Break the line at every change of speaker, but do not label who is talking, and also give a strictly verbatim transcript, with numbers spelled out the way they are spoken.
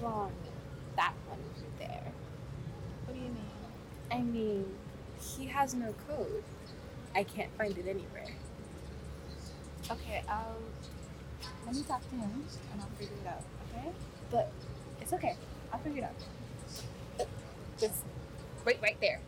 on that one over there.
What do you mean?
I mean, he has no code. I can't find it anywhere.
Okay, I'll let me talk to him and I'll figure it out. Okay?
But it's okay.
I'll figure it out.
Just wait right there.